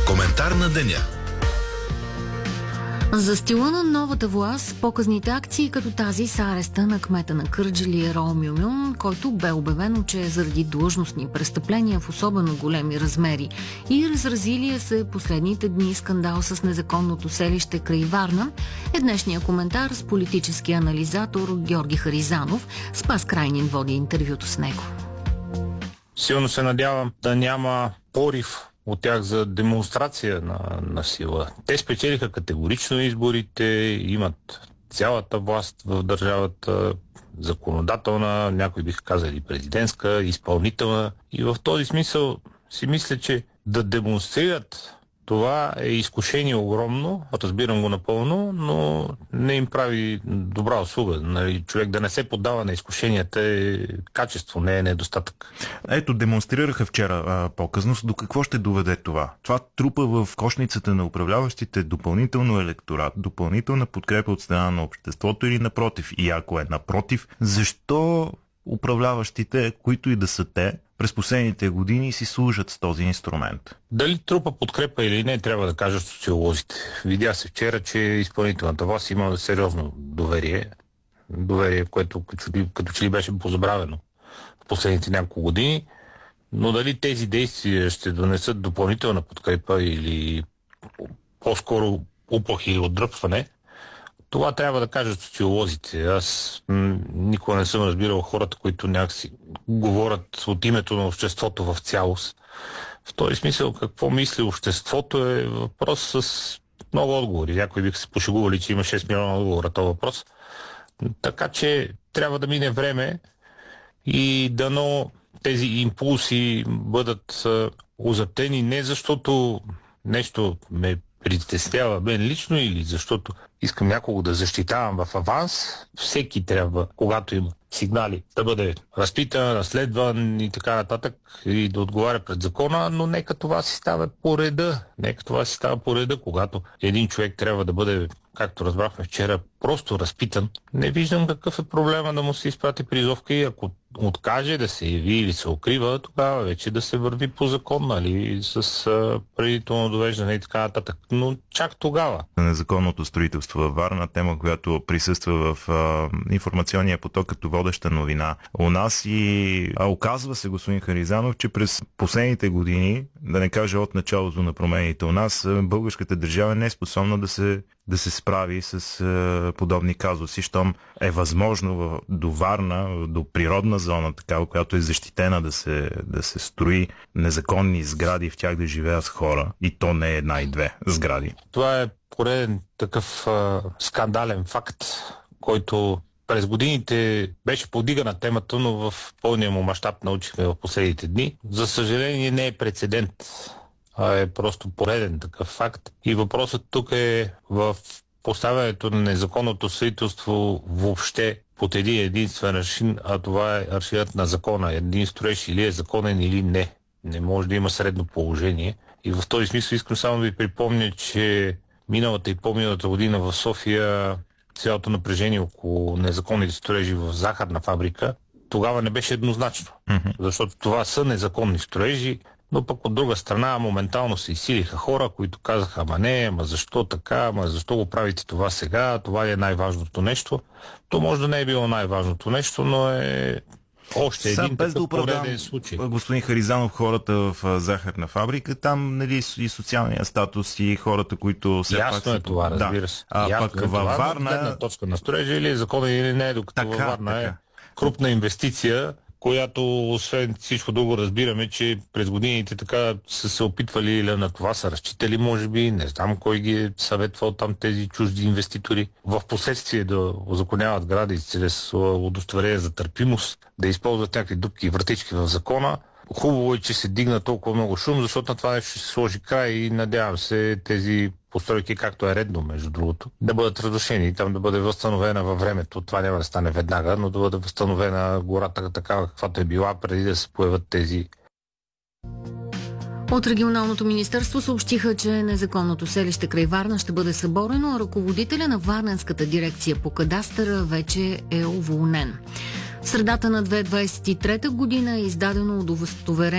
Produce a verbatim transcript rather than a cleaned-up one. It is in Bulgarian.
Коментар на деня. За стила на новата власт, показните акции като тази с ареста на кмета на Кърджали Ерол Мюмюн, който бе обявено, че е заради длъжностни престъпления в особено големи размери, и разразилия се последните дни скандал с незаконното селище край Варна, е днешния коментар с политически анализатор Георги Харизанов. Спас Крайнин води интервюто с него. Силно се надявам да няма порив от тях за демонстрация на, на сила. Те спечелиха категорично изборите, имат цялата власт в държавата, законодателна, някои биха казали президентска, изпълнителна. И в този смисъл си мисля, че да демонстрират това е изкушение огромно, разбирам го напълно, но не им прави добра услуга. Нали, човек да не се поддава на изкушенията е качество, не е недостатък. Ето, демонстрираха вчера а, по-късно. До какво ще доведе това? Това трупа в кошницата на управляващите допълнително електорат, допълнителна подкрепа от страна на обществото или напротив? И ако е напротив, защо управляващите, които и да са те, през последните години си служат с този инструмент? Дали трупа подкрепа или не, трябва да кажат социолозите. Видя се вчера, че изпълнителната власт има сериозно доверие. Доверие, което като че ли беше позабравено в последните няколко години. Но дали тези действия ще донесат допълнителна подкрепа или по-скоро уплахи или отдръпване, това трябва да кажат социолозите. Аз м- никога не съм разбирал хората, които някакси говорят от името на обществото в цялост. В този смисъл, какво мисли обществото е въпрос с много отговори. Някои биха се пошегували, че има шест милиона отговора този въпрос. Така че трябва да мине време и дано тези импулси бъдат озаптени не защото нещо ме притеснява мен лично или защото искам някого да защитавам в аванс. Всеки трябва, когато има сигнали, да бъде разпитан, разследван и така нататък и да отговаря пред закона, но нека това си става по реда. Нека това си става по реда, когато един човек трябва да бъде, както разбрахме вчера, просто разпитан. Не виждам какъв е проблема да му се изпрати призовка и ако откаже да се яви или се укрива, тогава вече да се върви по закон, нали, с а, предително довеждане и така нататък. Но чак тогава. Незаконното строителство във Варна, тема, която присъства в а, информационния поток като водеща новина у нас и а, оказва се, господин Харизанов, че през последните години, да не кажа от началото на промените у нас, българската държава не е способна да се да се справи с е, подобни казуси, щом е възможно в, до Варна, до природна зона, такава, която е защитена да се, да се строи незаконни сгради, в тях да живеят хора. И то не е една и две сгради. Това е пореден такъв е, скандален факт, който през годините беше повдигана темата, но в пълния му мащаб научихме в последните дни. За съжаление не е прецедент, а е просто пореден такъв факт. И въпросът тук е в поставянето на незаконното строителство въобще под един единствен аршин, а това е аршинът на закона. Един строеж или е законен, или не. Не може да има средно положение. И в този смисъл искам само да ви припомня, че миналата и по-миналата година в София цялото напрежение около незаконните строежи в захарна фабрика тогава не беше еднозначно. Mm-hmm. Защото това са незаконни строежи, но пък от друга страна моментално се изсилиха хора, които казаха, ама не, ама защо така, ама защо го правите това сега, това е най-важното нещо. То може да не е било най-важното нещо, но е още един без такъв да пореден случай. Господин Харизанов, хората в захарна фабрика, там нали, и социалния статус и хората, които все Ясно пак... е това, разбира да. се. А Ясно пък е във това, Варна... гледна точка на строежа или е законен или не, докато така, във Варна така. е крупна инвестиция, която освен всичко друго разбираме, че през годините така са се опитвали или на това са разчитали, може би, не знам кой ги е съветвал там тези чужди инвеститори. В последствие да озаконяват гради чрез удостоверение за търпимост, да използват някакви дупки и вратички в закона. Хубаво е, че се дигна толкова много шум, защото на това нещо ще се сложи край и надявам се тези постройки, както е редно, между другото, да бъдат разрушени и там да бъде възстановена във времето. Това няма да стане веднага, но да бъде възстановена гората такава, каквато е била преди да се появят тези. От регионалното министерство съобщиха, че незаконното селище край Варна ще бъде съборено, а ръководителя на Варненската дирекция по кадастъра вече е уволнен. В средата на две хиляди двадесет и трета година е издадено удостоверение